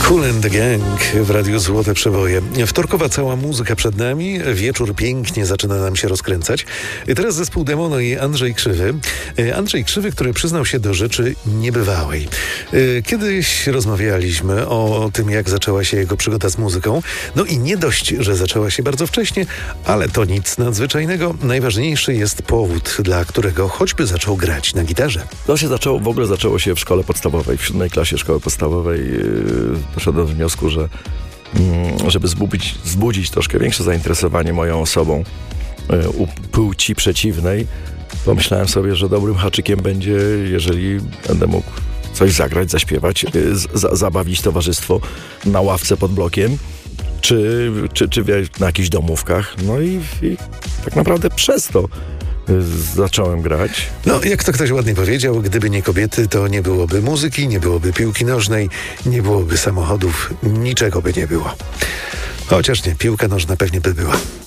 Kool and the Gang w Radiu Złote Przeboje. Wtorkowa cała muzyka przed nami. Wieczór pięknie zaczyna nam się rozkręcać. Teraz zespół Demono i Andrzej Krzywy. Andrzej Krzywy, który przyznał się do rzeczy niebywałej. Kiedyś rozmawialiśmy o tym, jak zaczęła się jego przygoda z muzyką. No i nie dość, że zaczęła się bardzo wcześnie, ale to nic nadzwyczajnego. Najważniejszy jest powód, dla którego choćby zaczął grać na gitarze. To się zaczęło się w szkole podstawowej, w 7. klasie szkoły podstawowej. Doszedłem do wniosku, że żeby wzbudzić troszkę większe zainteresowanie moją osobą u płci przeciwnej, pomyślałem sobie, że dobrym haczykiem będzie, jeżeli będę mógł coś zagrać, zaśpiewać, zabawić towarzystwo na ławce pod blokiem, czy na jakichś domówkach. No i tak naprawdę przez to zacząłem grać. No, jak to ktoś ładnie powiedział, gdyby nie kobiety, to nie byłoby muzyki, nie byłoby piłki nożnej, nie byłoby samochodów, niczego by nie było. Chociaż nie, piłka nożna pewnie by była.